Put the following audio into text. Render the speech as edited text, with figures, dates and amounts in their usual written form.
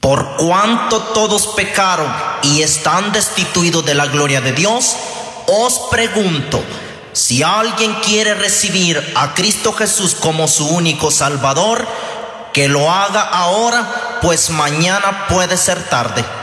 Por cuanto todos pecaron y están destituidos de la gloria de Dios, os pregunto, si alguien quiere recibir a Cristo Jesús como su único Salvador, que lo haga ahora, pues mañana puede ser tarde.